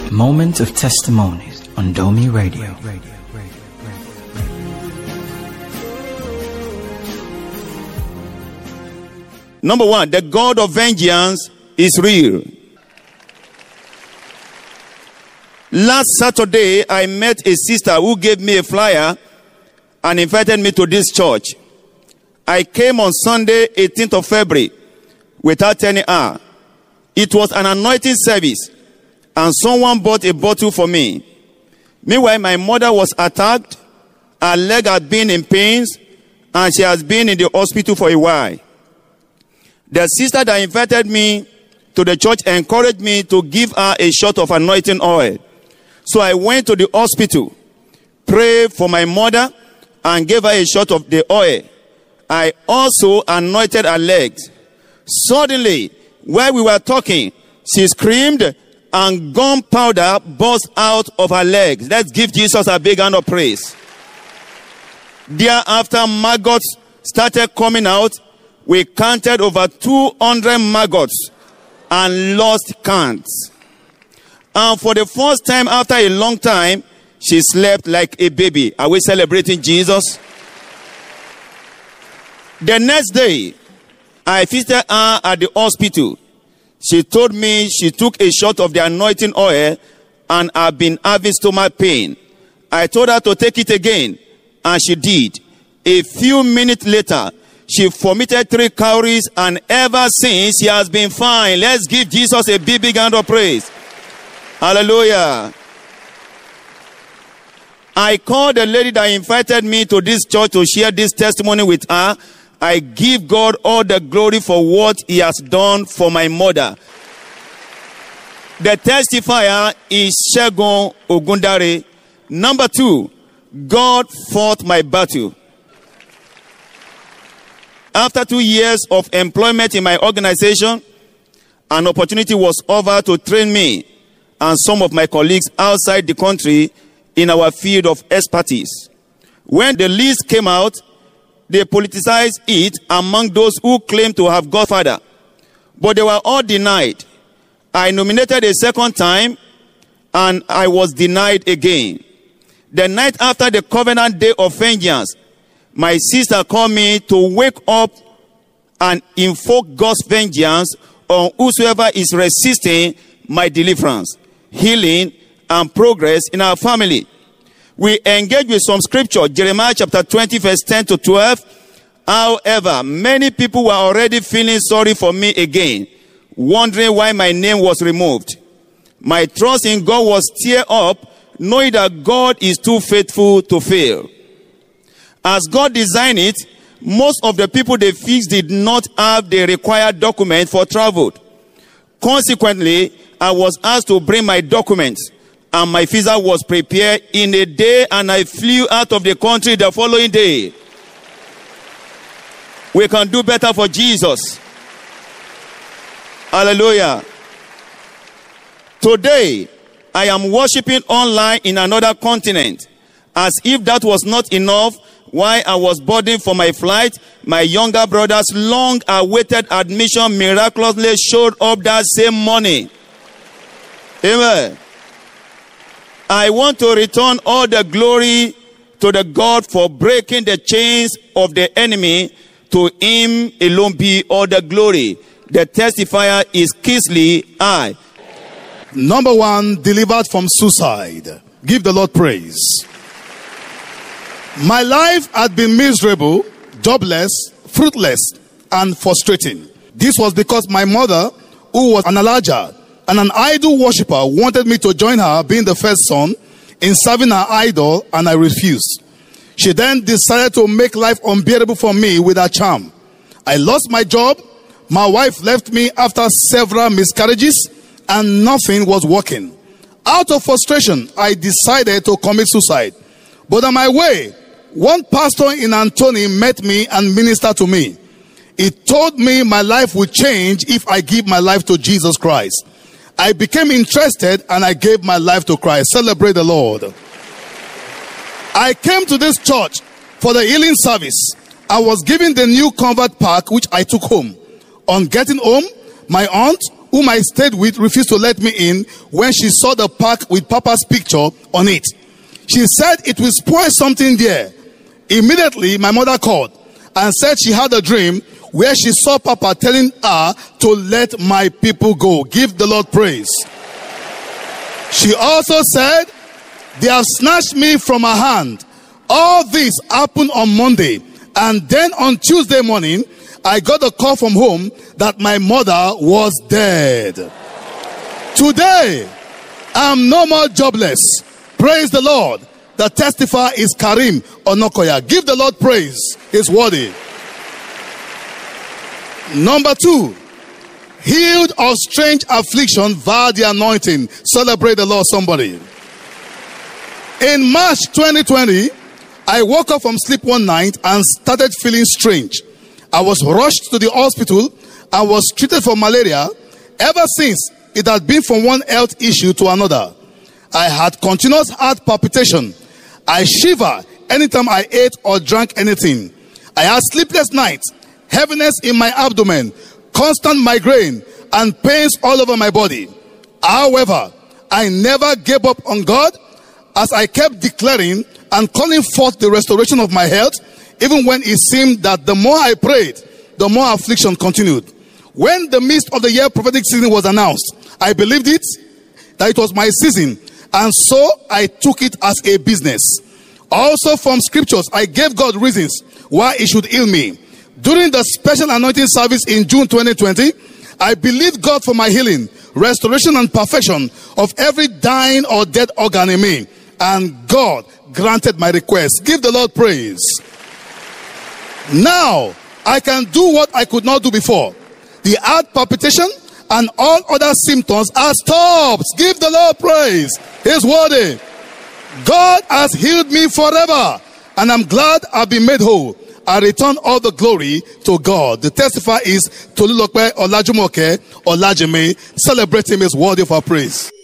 Moment of Testimonies on Domi Radio. Number one, the God of vengeance is real. Last Saturday, I met a sister who gave me a flyer and invited me to this church. I came on Sunday, 18th of February, without any hour. It was an anointing service, and someone bought a bottle for me. Meanwhile, my mother was attacked. Her leg had been in pains, and she has been in the hospital for a while. The sister that invited me to the church encouraged me to give her a shot of anointing oil. So I went to the hospital, prayed for my mother, and gave her a shot of the oil. I also anointed her legs. Suddenly, while we were talking, she screamed and gunpowder burst out of her legs. Let's give Jesus a big hand of praise. Thereafter, maggots started coming out. We counted over 200 maggots and lost count. And for the first time after a long time, she slept like a baby. Are we celebrating Jesus? The next day, I visited her at the hospital. She told me she took a shot of the anointing oil and had been having stomach pain. I told her to take it again, and she did. A few minutes later, she vomited 3 calories, and ever since she has been fine. Let's give Jesus a big hand of praise. Hallelujah. I called the lady that invited me to this church to share this testimony with her. I give God all the glory for what he has done for my mother. The testifier is Segun Ogundare. Number 2, God fought my battle. After 2 years of employment in my organization, an opportunity was offered to train me and some of my colleagues outside the country in our field of expertise. When the list came out, they politicized it among those who claimed to have Godfather, but they were all denied. I nominated a second time, and I was denied again. The night after the Covenant Day of Vengeance, my sister called me to wake up and invoke God's vengeance on whosoever is resisting my deliverance, healing, and progress in our family. We engage with some scripture, Jeremiah chapter 20, verse 10 to 12. However, many people were already feeling sorry for me again, wondering why my name was removed. My trust in God was stirred up, knowing that God is too faithful to fail. As God designed it, most of the people they fixed did not have the required document for travel. Consequently, I was asked to bring my documents, and my visa was prepared in a day, and I flew out of the country the following day. We can do better for Jesus. Hallelujah. Today, I am worshiping online in another continent. As if that was not enough, while I was boarding for my flight, my younger brother's long-awaited admission miraculously showed up that same morning. Amen. I want to return all the glory to the God for breaking the chains of the enemy. To him alone be all the glory. The testifier is Kisley I. Number 1, delivered from suicide. Give the Lord praise. My life had been miserable, jobless, fruitless, and frustrating. This was because my mother, who was an Alaja and an idol worshiper, wanted me to join her, being the first son, in serving her idol, and I refused. She then decided to make life unbearable for me with her charm. I lost my job. My wife left me after several miscarriages, and nothing was working. Out of frustration, I decided to commit suicide. But on my way, one pastor in Antony met me and ministered to me. He told me my life would change if I give my life to Jesus Christ. I became interested, and I gave my life to Christ. Celebrate the Lord. I came to this church for the healing service. I was given the new convert pack, which I took home. On getting home, my aunt, whom I stayed with, refused to let me in when she saw the pack with Papa's picture on it. She said it will spoil something there. Immediately, my mother called and said she had a dream where she saw Papa telling her to let my people go. Give the Lord praise. She also said, they have snatched me from her hand. All this happened on Monday. And then on Tuesday morning, I got a call from home that my mother was dead. Today, I'm no more jobless. Praise the Lord. The testifier is Karim Onokoya. Give the Lord praise. He's worthy. Number 2, healed of strange affliction via the anointing. Celebrate the Lord, somebody. In March 2020, I woke up from sleep one night and started feeling strange. I was rushed to the hospital and was treated for malaria. Ever since, it had been from one health issue to another. I had continuous heart palpitation. I shiver anytime I ate or drank anything. I had sleepless nights, heaviness in my abdomen, constant migraine, and pains all over my body. However, I never gave up on God, as I kept declaring and calling forth the restoration of my health, even when it seemed that the more I prayed, the more affliction continued. When the midst of the year prophetic season was announced, I believed it, that it was my season, and so I took it as a business. Also from scriptures, I gave God reasons why he should heal me. During the special anointing service in June 2020, I believed God for my healing, restoration, and perfection of every dying or dead organ in me. And God granted my request. Give the Lord praise. Now, I can do what I could not do before. The heart palpitation and all other symptoms are stopped. Give the Lord praise. He's worthy. God has healed me forever, and I'm glad I've been made whole. I return all the glory to God. The testifier is Tolulope Olajumoke Olajime. Celebrate him as worthy of our praise.